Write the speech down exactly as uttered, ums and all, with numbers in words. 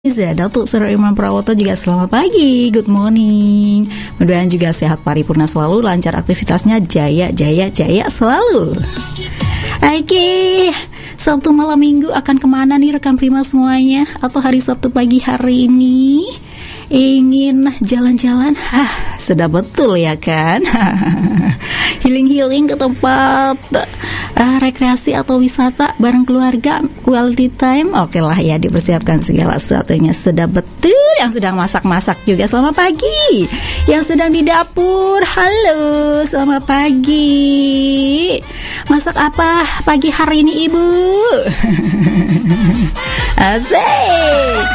Datuk Seri Imran Prawoto juga selamat pagi, good morning. Mudah-mudahan juga sehat paripurna selalu, lancar aktivitasnya, jaya, jaya, jaya selalu. Oke, Sabtu malam minggu akan kemana nih rekan Prima semuanya? Atau hari Sabtu pagi hari ini ingin jalan-jalan? Hah, sudah betul ya kan? Healing-healing ke tempat uh, rekreasi atau wisata bareng keluarga, quality time. Oke lah ya, dipersiapkan segala sesuatunya sudah betul. Yang sedang masak-masak juga selamat pagi. Yang sedang di dapur, halo, selamat pagi. Masak apa pagi hari ini ibu? Asik.